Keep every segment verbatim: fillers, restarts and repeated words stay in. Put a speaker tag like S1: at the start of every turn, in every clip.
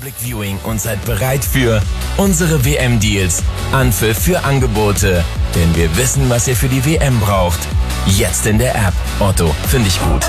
S1: Public Viewing und seid bereit für unsere W M-Deals. Anpfiff für Angebote. Denn wir wissen, was ihr für die W M braucht. Jetzt in der App. Otto, finde ich gut.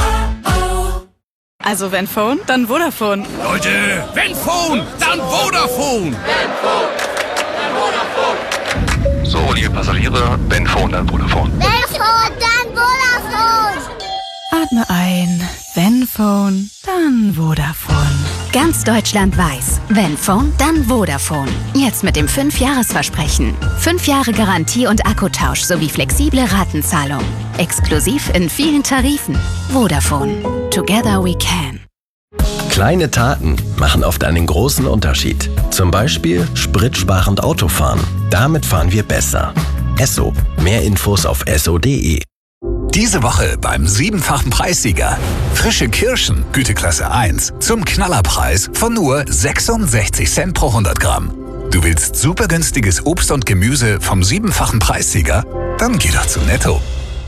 S2: Also wenn Phone, dann Vodafone.
S3: Leute, wenn Phone, dann Vodafone.
S4: Wenn Phone, dann Vodafone. So, liebe Passagiere, wenn Phone, dann Vodafone.
S5: Wenn Phone, dann Vodafone.
S2: Atme ein. Wenn Phone, dann Vodafone.
S6: Ganz Deutschland weiß, wenn Phone, dann Vodafone. Jetzt mit dem fünf Jahres Versprechen. fünf Jahre Garantie und Akkutausch sowie flexible Ratenzahlung. Exklusiv in vielen Tarifen. Vodafone. Together we can.
S7: Kleine Taten machen oft einen großen Unterschied. Zum Beispiel spritsparend Autofahren. Damit fahren wir besser. Esso. Mehr Infos auf esso punkt de.
S8: Diese Woche beim siebenfachen Preissieger. Frische Kirschen, Güteklasse eins, zum Knallerpreis von nur sechsundsechzig Cent pro hundert Gramm. Du willst super günstiges Obst und Gemüse vom siebenfachen Preissieger? Dann geh doch zu Netto.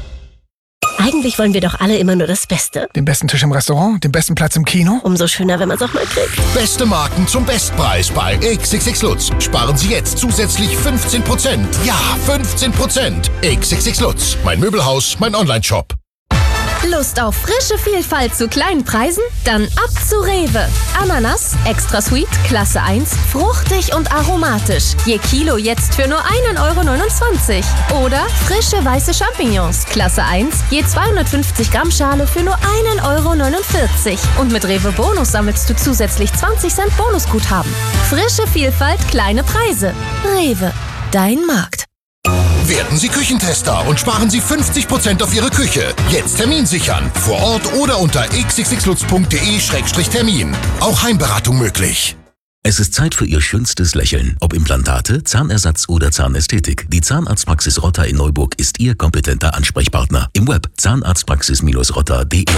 S9: Eigentlich wollen wir doch alle immer nur das Beste.
S10: Den besten Tisch im Restaurant, den besten Platz im Kino.
S9: Umso schöner, wenn man es auch mal kriegt.
S11: Beste Marken zum Bestpreis bei X X X Lutz. Sparen Sie jetzt zusätzlich fünfzehn Prozent. Ja, fünfzehn Prozent. X X X Lutz. Mein Möbelhaus, mein Online-Shop.
S12: Lust auf frische Vielfalt zu kleinen Preisen? Dann ab zu Rewe. Ananas, extra sweet, Klasse eins, fruchtig und aromatisch. Je Kilo jetzt für nur einen Euro neunundzwanzig. Oder frische weiße Champignons, Klasse eins, je zweihundertfünfzig Gramm Schale für nur einen Euro neunundvierzig. Und mit Rewe Bonus sammelst du zusätzlich zwanzig Cent Bonusguthaben. Frische Vielfalt, kleine Preise. Rewe, dein Markt.
S11: Werden Sie Küchentester und sparen Sie fünfzig Prozent auf Ihre Küche. Jetzt Termin sichern. Vor Ort oder unter x x x lutz punkt de Schrägstrich Termin. Auch Heimberatung möglich.
S13: Es ist Zeit für Ihr schönstes Lächeln. Ob Implantate, Zahnersatz oder Zahnästhetik. Die Zahnarztpraxis Rotter in Neuburg ist Ihr kompetenter Ansprechpartner. Im Web zahnarztpraxis rotter punkt de.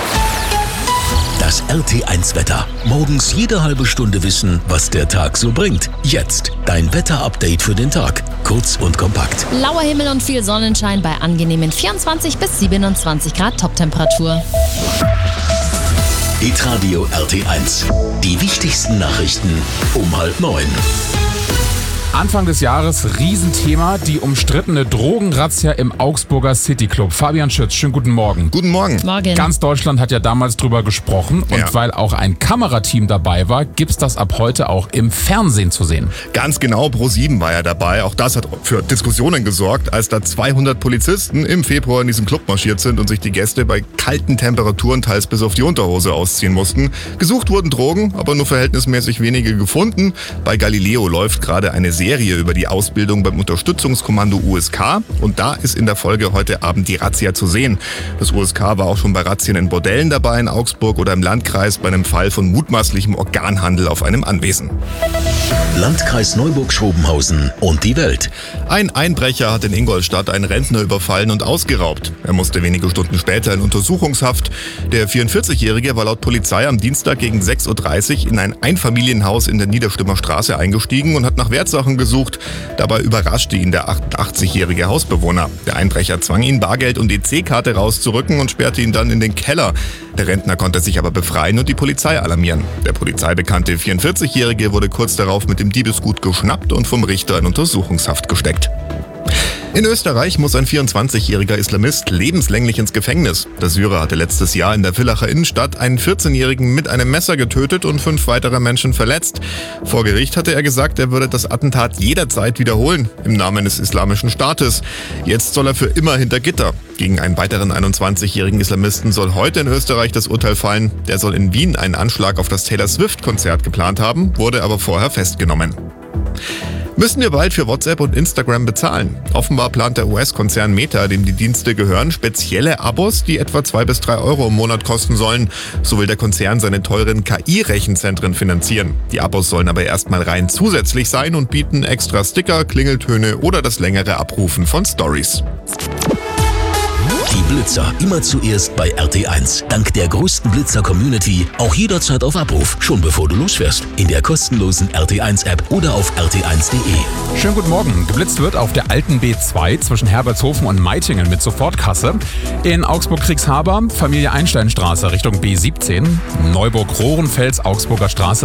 S13: Das R T eins Wetter. Morgens jede halbe Stunde wissen, was der Tag so bringt. Jetzt dein Wetter-Update für den Tag. Kurz und kompakt.
S14: Blauer Himmel und viel Sonnenschein bei angenehmen vierundzwanzig bis siebenundzwanzig Grad Toptemperatur.
S13: Hitradio R T eins. Die wichtigsten Nachrichten um halb neun.
S15: Anfang des Jahres Riesenthema, die umstrittene Drogenrazzia im Augsburger Cityclub. Fabian Schütz, schönen guten Morgen.
S16: Guten Morgen.
S14: Morgen.
S15: Ganz Deutschland hat ja damals drüber gesprochen und
S16: ja.
S15: weil auch ein Kamerateam dabei war, gibt's das ab heute auch im Fernsehen zu sehen.
S16: Ganz genau, ProSieben war ja dabei. Auch das hat für Diskussionen gesorgt, als da zweihundert Polizisten im Februar in diesem Club marschiert sind und sich die Gäste bei kalten Temperaturen teils bis auf die Unterhose ausziehen mussten. Gesucht wurden Drogen, aber nur verhältnismäßig wenige gefunden. Bei Galileo läuft gerade eine Serie über die Ausbildung beim Unterstützungskommando U S K und da ist in der Folge heute Abend die Razzia zu sehen. Das U S K war auch schon bei Razzien in Bordellen dabei in Augsburg oder im Landkreis bei einem Fall von mutmaßlichem Organhandel auf einem Anwesen.
S13: Landkreis Neuburg-Schrobenhausen und die Welt.
S16: Ein Einbrecher hat in Ingolstadt einen Rentner überfallen und ausgeraubt. Er musste wenige Stunden später in Untersuchungshaft. Der vierundvierzigjährige war laut Polizei am Dienstag gegen sechs Uhr dreißig in ein Einfamilienhaus in der Niederstimmer Straße eingestiegen und hat nach Wertsachen gesucht. Dabei überraschte ihn der achtundachtzigjährige Hausbewohner. Der Einbrecher zwang ihn, Bargeld und E C-Karte rauszurücken und sperrte ihn dann in den Keller. Der Rentner konnte sich aber befreien und die Polizei alarmieren. Der polizeibekannte vierundvierzigjährige wurde kurz darauf mit dem Diebesgut geschnappt und vom Richter in Untersuchungshaft gesteckt. In Österreich muss ein vierundzwanzigjähriger Islamist lebenslänglich ins Gefängnis. Der Syrer hatte letztes Jahr in der Villacher Innenstadt einen vierzehnjährigen mit einem Messer getötet und fünf weitere Menschen verletzt. Vor Gericht hatte er gesagt, er würde das Attentat jederzeit wiederholen, im Namen des Islamischen Staates. Jetzt soll er für immer hinter Gitter. Gegen einen weiteren einundzwanzigjährigen Islamisten soll heute in Österreich das Urteil fallen. Der soll in Wien einen Anschlag auf das Taylor Swift-Konzert geplant haben, wurde aber vorher festgenommen. Müssen wir bald für WhatsApp und Instagram bezahlen? Offenbar plant der U S-Konzern Meta, dem die Dienste gehören, spezielle Abos, die etwa zwei bis drei Euro im Monat kosten sollen. So will der Konzern seine teuren K I-Rechenzentren finanzieren. Die Abos sollen aber erstmal rein zusätzlich sein und bieten extra Sticker, Klingeltöne oder das längere Abrufen von Stories.
S13: Die Blitzer immer zuerst bei R T eins. Dank der größten Blitzer-Community auch jederzeit auf Abruf, schon bevor du losfährst. In der kostenlosen R T eins App oder auf r t eins punkt de.
S15: Schönen guten Morgen. Geblitzt wird auf der alten B zwei zwischen Herbertshofen und Meitingen mit Sofortkasse. In Augsburg-Kriegshaber, Familie Einsteinstraße Richtung B siebzehn. Neuburg-Rohrenfels, Augsburger Straße